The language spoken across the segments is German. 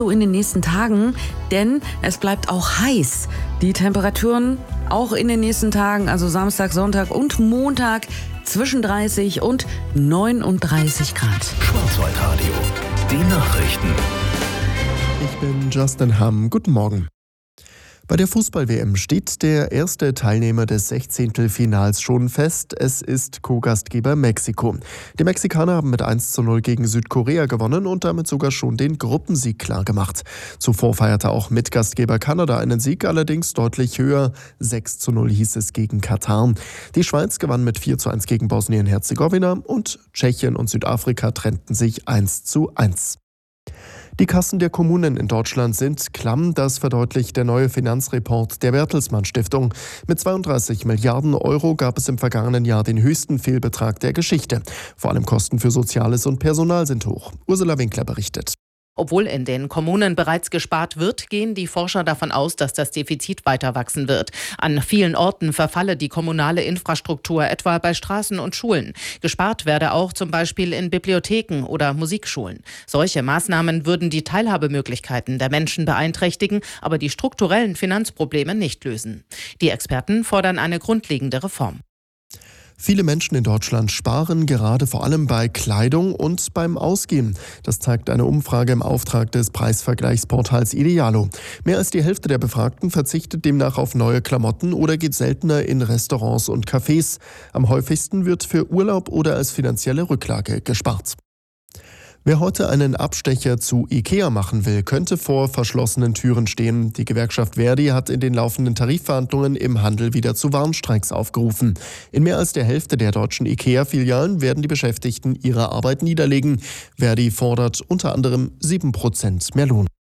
in den nächsten Tagen, denn es bleibt auch heiß. Die Temperaturen auch in den nächsten Tagen, also Samstag, Sonntag und Montag, zwischen 30 und 39 Grad. Schwarzwaldradio, die Nachrichten. Ich bin Justin Hamm. Guten Morgen. Bei der Fußball-WM steht der erste Teilnehmer des 16. schon fest. Es ist Co-Gastgeber Mexiko. Die Mexikaner haben mit 1:0 gegen Südkorea gewonnen und damit sogar schon den Gruppensieg klargemacht. Zuvor feierte auch Mitgastgeber Kanada einen Sieg, allerdings deutlich höher. 6:0 hieß es gegen Katar. Die Schweiz gewann mit 4:1 gegen Bosnien-Herzegowina und Tschechien und Südafrika trennten sich 1:1. Die Kassen der Kommunen in Deutschland sind klamm, das verdeutlicht der neue Finanzreport der Bertelsmann Stiftung. Mit 32 Milliarden Euro gab es im vergangenen Jahr den höchsten Fehlbetrag der Geschichte. Vor allem Kosten für Soziales und Personal sind hoch. Ursula Winkler berichtet. Obwohl in den Kommunen bereits gespart wird, gehen die Forscher davon aus, dass das Defizit weiter wachsen wird. An vielen Orten verfalle die kommunale Infrastruktur, etwa bei Straßen und Schulen. Gespart werde auch zum Beispiel in Bibliotheken oder Musikschulen. Solche Maßnahmen würden die Teilhabemöglichkeiten der Menschen beeinträchtigen, aber die strukturellen Finanzprobleme nicht lösen. Die Experten fordern eine grundlegende Reform. Viele Menschen in Deutschland sparen, gerade vor allem bei Kleidung und beim Ausgehen. Das zeigt eine Umfrage im Auftrag des Preisvergleichsportals Idealo. Mehr als die Hälfte der Befragten verzichtet demnach auf neue Klamotten oder geht seltener in Restaurants und Cafés. Am häufigsten wird für Urlaub oder als finanzielle Rücklage gespart. Wer heute einen Abstecher zu IKEA machen will, könnte vor verschlossenen Türen stehen. Die Gewerkschaft Verdi hat in den laufenden Tarifverhandlungen im Handel wieder zu Warnstreiks aufgerufen. In mehr als der Hälfte der deutschen IKEA-Filialen werden die Beschäftigten ihre Arbeit niederlegen. Verdi fordert unter anderem 7% mehr Lohn.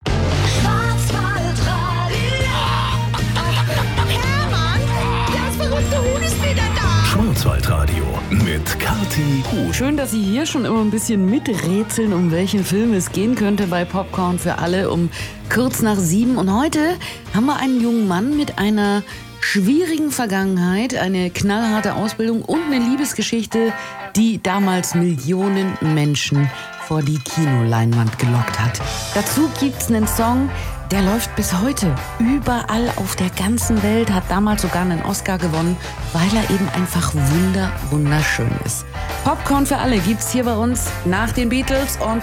Schwarzwaldradio mit Kathi Huth. Schön, dass Sie hier schon immer ein bisschen miträtseln, um welchen Film es gehen könnte bei Popcorn für alle um kurz nach 7. Und heute haben wir einen jungen Mann mit einer schwierigen Vergangenheit, eine knallharte Ausbildung und eine Liebesgeschichte, die damals Millionen Menschen vor die Kinoleinwand gelockt hat. Dazu gibt's einen Song, der läuft bis heute überall auf der ganzen Welt, hat damals sogar einen Oscar gewonnen, weil er eben einfach wunderschön ist. Popcorn für alle gibt's hier bei uns nach den Beatles und